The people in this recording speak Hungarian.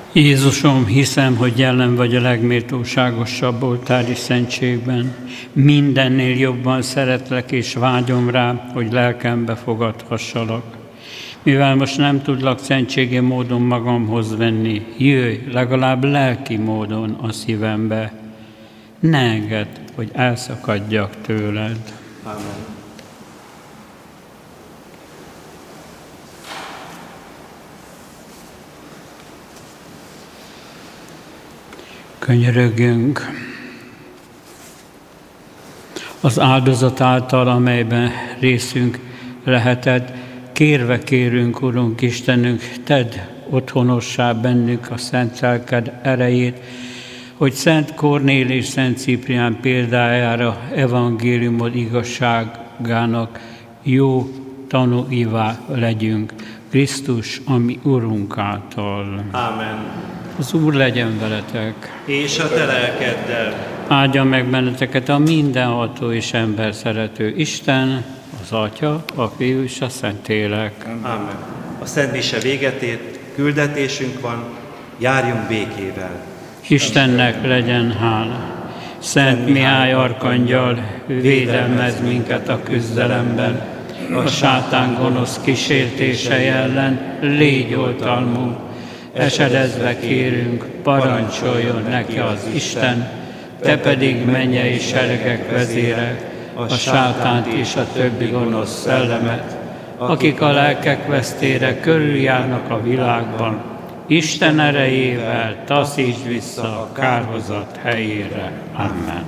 Jézusom, hiszem, hogy jelen vagy a legméltóságosabb oltári szentségben. Mindennél jobban szeretlek és vágyom rá, hogy lelkembe fogadhassalak. Mivel most nem tudlak szentségi módon magamhoz venni, jöjj legalább lelki módon a szívembe. Ne engedd, hogy elszakadjak tőled. Amen. Könyörögjünk. Az áldozat által, amelyben részünk lehetett, kérve kérünk, Urunk Istenünk, tedd otthonossá bennünk a szent lelked erejét, hogy Szent Kornél és Szent Ciprián példájára evangéliumod igazságának jó tanúivá legyünk. Krisztus, ami Urunk által. Amen. Az Úr legyen veletek. És a te lelkeddel. Áldja meg benneteket a mindenható és ember szerető Isten, az Atya, a Fiú és a Szentlélek. Amen. A Szent Mise véget ért, küldetésünk van, járjunk békével. Istennek legyen hála. Szent Mihály arkangyal, védelmezz minket a küzdelemben. A sátán gonosz kísértései ellen légy oltalmunk. Esedezve kérünk, parancsoljon neki az Isten, te pedig mennyei seregek vezére, a sátánt és a többi gonosz szellemet, akik a lelkek vesztére körüljárnak a világban, Isten erejével taszítsd vissza a kárhozat helyére. Amen.